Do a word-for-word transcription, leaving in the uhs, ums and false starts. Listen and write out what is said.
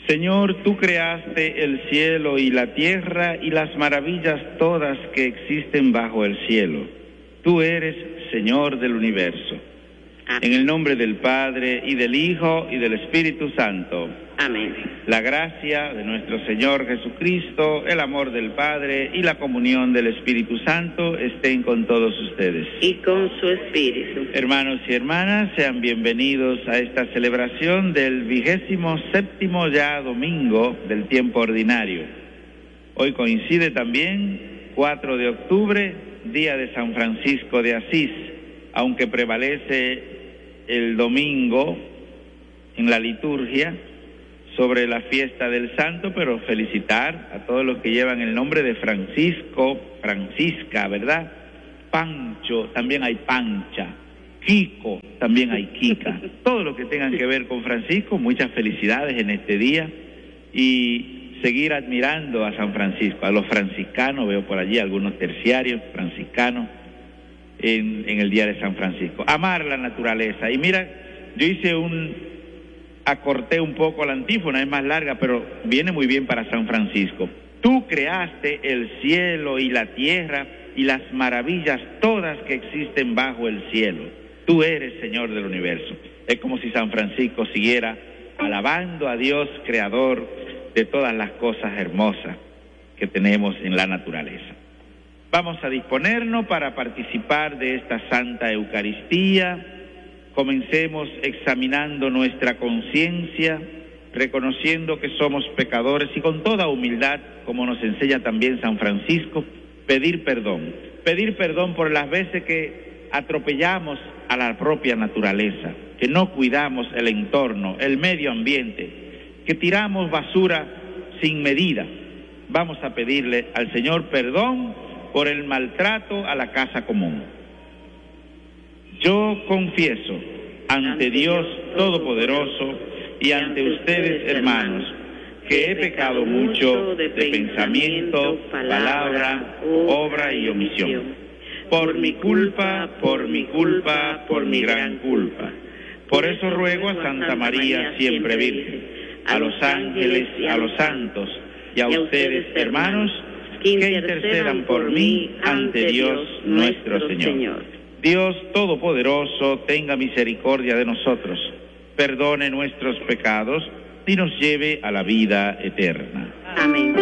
Señor, tú creaste el cielo y la tierra y las maravillas todas que existen bajo el cielo. Tú eres Señor del universo. Amén. En el nombre del Padre, y del Hijo, y del Espíritu Santo. Amén. La gracia de nuestro Señor Jesucristo, el amor del Padre y la comunión del Espíritu Santo estén con todos ustedes. Y con su Espíritu. Hermanos y hermanas, sean bienvenidos a esta celebración del vigésimo séptimo ya domingo del tiempo ordinario. Hoy coincide también cuatro de octubre, día de San Francisco de Asís, aunque prevalece el domingo en la liturgia sobre la fiesta del santo, pero felicitar a todos los que llevan el nombre de Francisco, Francisca, ¿verdad? Pancho, también hay Pancha, Kiko, también hay Kika. Todo lo que tengan que ver con Francisco, muchas felicidades en este día y seguir admirando a San Francisco, a los franciscanos, veo por allí algunos terciarios franciscanos en, en el día de San Francisco. Amar la naturaleza. Y mira, yo hice un... acorté un poco la antífona, es más larga, pero viene muy bien para San Francisco. Tú creaste el cielo y la tierra y las maravillas todas que existen bajo el cielo. Tú eres Señor del universo. Es como si San Francisco siguiera alabando a Dios, creador de todas las cosas hermosas que tenemos en la naturaleza. Vamos a disponernos para participar de esta Santa Eucaristía. Comencemos examinando nuestra conciencia, reconociendo que somos pecadores y con toda humildad, como nos enseña también San Francisco, pedir perdón. Pedir perdón por las veces que atropellamos a la propia naturaleza, que no cuidamos el entorno, el medio ambiente, que tiramos basura sin medida. Vamos a pedirle al Señor perdón por el maltrato a la casa común. Yo confieso ante Dios Todopoderoso y ante ustedes, hermanos, que he pecado mucho de pensamiento, palabra, obra y omisión. Por mi culpa, por mi culpa, por mi gran culpa. Por eso ruego a Santa María, siempre Virgen, a los ángeles, a los santos y a ustedes, hermanos, que intercedan por mí ante Dios nuestro Señor. Dios Todopoderoso, tenga misericordia de nosotros, perdone nuestros pecados y nos lleve a la vida eterna. Amén.